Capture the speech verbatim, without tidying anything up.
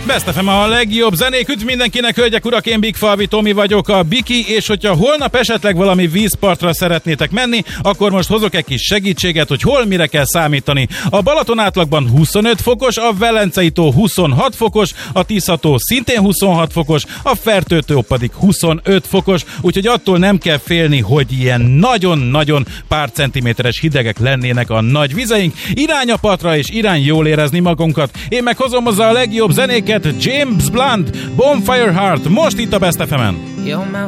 Best ef em a legjobb zenék, üdv mindenkinek, hölgyek, urak, én Big Falvi Tomi vagyok, a Biki, és hogyha holnap esetleg valami vízpartra szeretnétek menni, akkor most hozok egy kis segítséget, hogy hol mire kell számítani. A Balaton átlagban huszonöt fokos, a Velencei tó huszonhat fokos, a Tisza-tó szintén huszonhat fokos, a Fertő-tó pedig huszonöt fokos, úgyhogy attól nem kell félni, hogy ilyen nagyon-nagyon pár centiméteres hidegek lennének a nagy vizeink. Irány a partra, és irány jól érezni magunkat. Én meghozom hozzá a legjobb zenéket, James Blunt, Bonfire Heart, most itt a Best ef emen.